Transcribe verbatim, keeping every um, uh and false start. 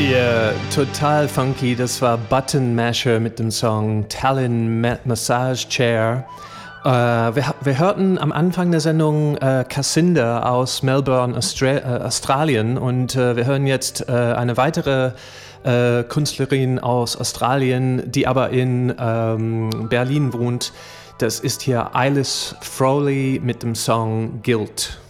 hier total funky. Das war Button Masher mit dem Song Talon Ma- Massage Chair. Äh, wir, wir hörten am Anfang der Sendung äh, Cassinda aus Melbourne, Austra- äh, Australien. Und äh, wir hören jetzt äh, eine weitere äh, Künstlerin aus Australien, die aber in ähm, Berlin wohnt. Das ist hier Eilish Frowley mit dem Song Guilt.